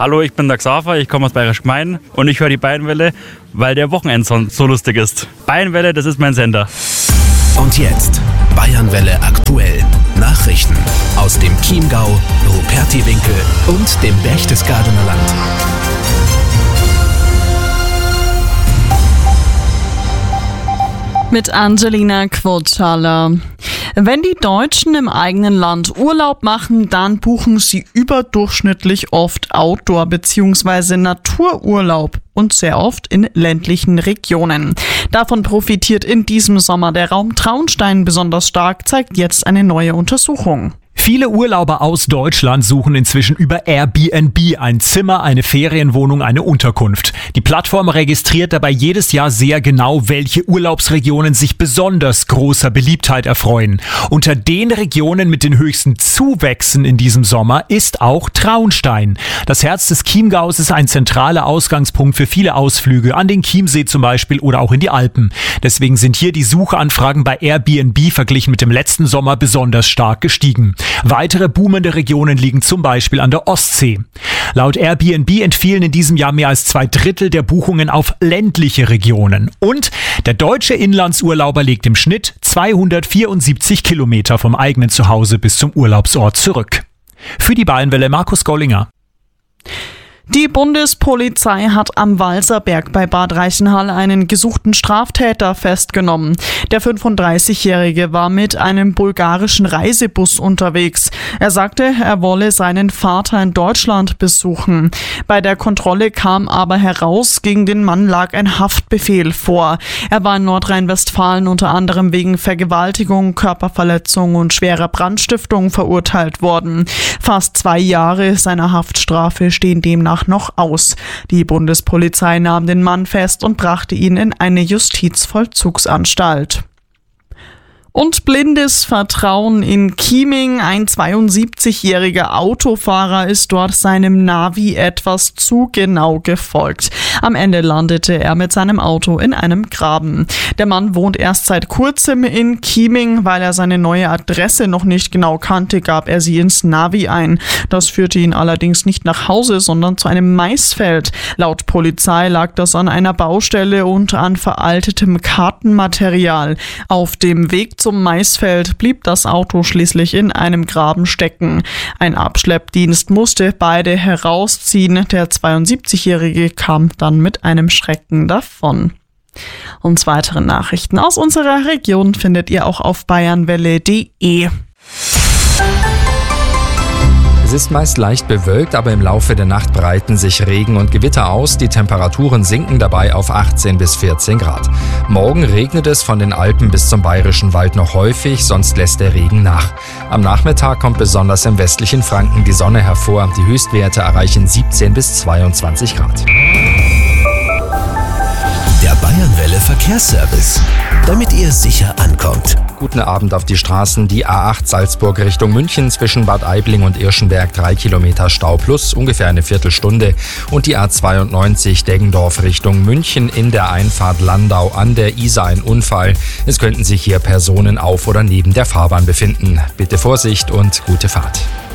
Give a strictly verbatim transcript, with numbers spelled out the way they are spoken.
Hallo, ich bin der Xaver, ich komme aus Bayerisch Gmein und ich höre die Bayernwelle, weil der Wochenendsong so lustig ist. Bayernwelle, das ist mein Sender. Und jetzt Bayernwelle aktuell. Nachrichten aus dem Chiemgau, Rupertiwinkel und dem Berchtesgadener Land. Mit Angelina Quothaler. Wenn die Deutschen im eigenen Land Urlaub machen, dann buchen sie überdurchschnittlich oft Outdoor- bzw. Natururlaub und sehr oft in ländlichen Regionen. Davon profitiert in diesem Sommer der Raum Traunstein besonders stark, zeigt jetzt eine neue Untersuchung. Viele Urlauber aus Deutschland suchen inzwischen über Airbnb ein Zimmer, eine Ferienwohnung, eine Unterkunft. Die Plattform registriert dabei jedes Jahr sehr genau, welche Urlaubsregionen sich besonders großer Beliebtheit erfreuen. Unter den Regionen mit den höchsten Zuwächsen in diesem Sommer ist auch Traunstein. Das Herz des Chiemgaus ist ein zentraler Ausgangspunkt für viele Ausflüge an den Chiemsee zum Beispiel oder auch in die Alpen. Deswegen sind hier die Suchanfragen bei Airbnb verglichen mit dem letzten Sommer besonders stark gestiegen. Weitere boomende Regionen liegen zum Beispiel an der Ostsee. Laut Airbnb entfielen in diesem Jahr mehr als zwei Drittel der Buchungen auf ländliche Regionen. Und der deutsche Inlandsurlauber legt im Schnitt zweihundertvierundsiebzig Kilometer vom eigenen Zuhause bis zum Urlaubsort zurück. Für die Bayernwelle Markus Gollinger. Die Bundespolizei hat am Walserberg bei Bad Reichenhall einen gesuchten Straftäter festgenommen. Der fünfunddreißigjährige war mit einem bulgarischen Reisebus unterwegs. Er sagte, er wolle seinen Vater in Deutschland besuchen. Bei der Kontrolle kam aber heraus, gegen den Mann lag ein Haftbefehl vor. Er war in Nordrhein-Westfalen unter anderem wegen Vergewaltigung, Körperverletzung und schwerer Brandstiftung verurteilt worden. Fast zwei Jahre seiner Haftstrafe stehen demnach noch aus. Die Bundespolizei nahm den Mann fest und brachte ihn in eine Justizvollzugsanstalt. Und blindes Vertrauen in Chieming. Ein zweiundsiebzigjähriger Autofahrer ist dort seinem Navi etwas zu genau gefolgt. Am Ende landete er mit seinem Auto in einem Graben. Der Mann wohnt erst seit kurzem in Chieming. Weil er seine neue Adresse noch nicht genau kannte, gab er sie ins Navi ein. Das führte ihn allerdings nicht nach Hause, sondern zu einem Maisfeld. Laut Polizei lag das an einer Baustelle und an veraltetem Kartenmaterial. Auf dem Weg zum Maisfeld blieb das Auto schließlich in einem Graben stecken. Ein Abschleppdienst musste beide herausziehen. Der zweiundsiebzigjährige kam dann mit einem Schrecken davon. Und weitere Nachrichten aus unserer Region findet ihr auch auf bayernwelle punkt de. Es ist meist leicht bewölkt, aber im Laufe der Nacht breiten sich Regen und Gewitter aus. Die Temperaturen sinken dabei auf achtzehn bis vierzehn Grad. Morgen regnet es von den Alpen bis zum Bayerischen Wald noch häufig, sonst lässt der Regen nach. Am Nachmittag kommt besonders im westlichen Franken die Sonne hervor. Die Höchstwerte erreichen siebzehn bis zweiundzwanzig Grad. Der Bayernwelle Verkehrsservice, damit ihr sicher ankommt. Guten Abend auf die Straßen. Die A acht Salzburg Richtung München zwischen Bad Aibling und Irschenberg drei Kilometer Stau plus ungefähr eine Viertelstunde. Und die A zweiundneunzig Deggendorf Richtung München in der Einfahrt Landau an der Isar ein Unfall. Es könnten sich hier Personen auf oder neben der Fahrbahn befinden. Bitte Vorsicht und gute Fahrt.